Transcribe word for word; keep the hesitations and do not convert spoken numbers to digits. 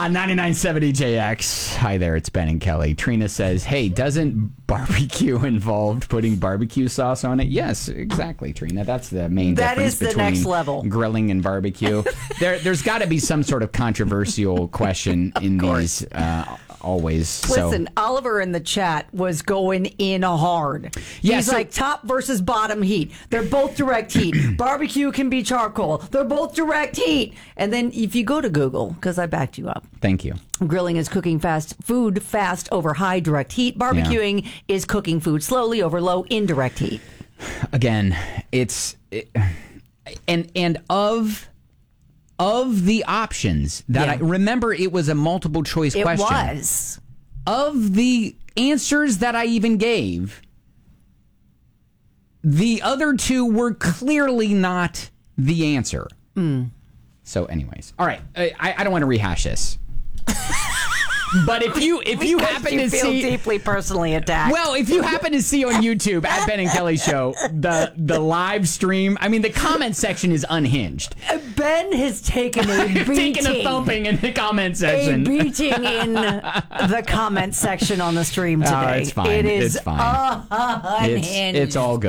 Uh, ninety-nine seventy J X. Hi there, it's Ben and Kelly. Trina says, hey, doesn't barbecue involve putting barbecue sauce on it? Yes, exactly, Trina. That's the main That difference is the between next level. grilling and barbecue. there, there's got to be some sort of controversial question in these uh, always. Listen, so. Oliver in the chat was going in hard. Yeah, He's so- like top versus bottom heat. They're both direct heat. Barbecue can be charcoal. They're both direct heat. And then if you go to Google, because I backed you up. Thank you. Grilling is cooking fast food fast over high direct heat. Barbecuing yeah. is cooking food slowly over low indirect heat. Again, it's it, and and of of the options that yeah. I remember, it was a multiple choice it question. It was. Of the answers that I even gave, the other two were clearly not the answer. Mm. So, anyways, all right. I, I don't want to rehash this. But if you if you happen you to feel see deeply personally attacked, well, if you happen to see on YouTube at Ben and Kelly Show the the live stream, I mean the comment section is unhinged. Ben has taken a beating, taken a thumping in the comment section, a beating in the comment section on the stream today. Oh, it's fine. It is it's fine. unhinged. It's, it's all good.